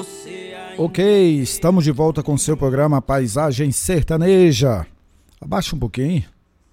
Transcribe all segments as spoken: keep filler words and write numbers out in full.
Ok, estamos de volta com o seu programa Paisagem Sertaneja. Abaixa um pouquinho.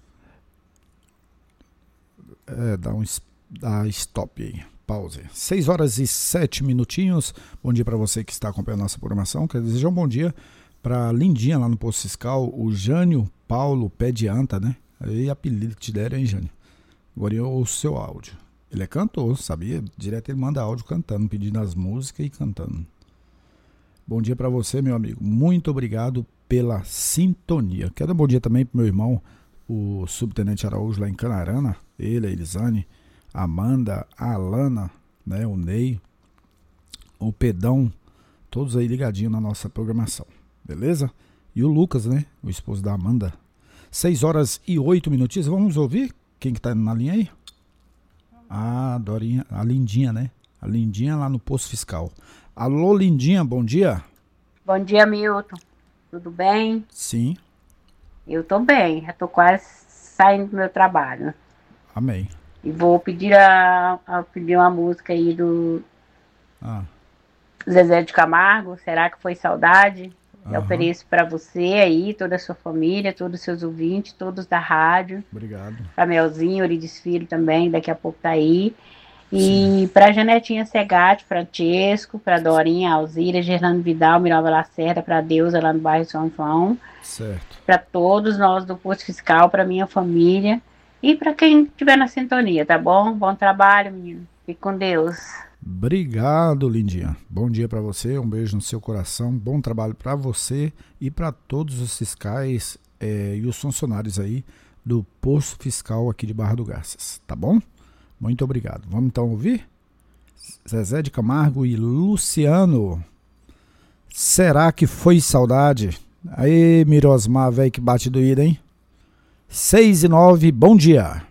É, dá um dá stop aí, pause. seis horas e sete minutinhos. Bom dia para você que está acompanhando a nossa programação. Quero desejar um bom dia para Lindinha lá no Posto Fiscal, o Jânio Paulo Pé de Anta, né? Aí apelido que te deram, hein, Jânio? Agora eu ouço o seu áudio. Ele é cantor, sabia? Direto ele manda áudio cantando, pedindo as músicas e cantando. Bom dia para você, meu amigo. Muito obrigado pela sintonia. Quero dar um bom dia também pro meu irmão, o Subtenente Araújo, lá em Canarana. Ele, a Elisane, a Amanda, a Alana, né, o Ney, o Pedão, todos aí ligadinhos na nossa programação. Beleza? E o Lucas, né, o esposo da Amanda. seis horas e oito minutinhos. Vamos ouvir quem que tá na linha aí? Ah, a Dorinha, a Lindinha, né? A Lindinha lá no Posto Fiscal. Alô, Lindinha, bom dia. Bom dia, Milton. Tudo bem? Sim. Eu tô bem, já tô quase saindo do meu trabalho. Amém. E vou pedir, a, a pedir uma música aí do Ah. Zezé de Camargo, Será que Foi Saudade? Uhum. Eu ofereço para você aí, toda a sua família, todos os seus ouvintes, todos da rádio. Obrigado. Pra Melzinho, Eurides Filho também, daqui a pouco tá aí. E para Janetinha Segatti, Francesco, para Dorinha, Alzira, Gerlando Vidal, Miralva Lacerda, para Deusa lá no bairro São João. Certo. Para todos nós do Posto Fiscal, para minha família e para quem estiver na sintonia, tá bom? Bom trabalho, menino. Fique com Deus. Obrigado, Lindinha. Bom dia para você, um beijo no seu coração, bom trabalho para você e para todos os fiscais é, e os funcionários aí do Posto Fiscal aqui de Barra do Garças, tá bom? Muito obrigado. Vamos então ouvir? Zezé de Camargo e Luciano. Será que foi saudade? Aê, Mirosmar, velho que bate doída, hein? seis e nove, bom dia.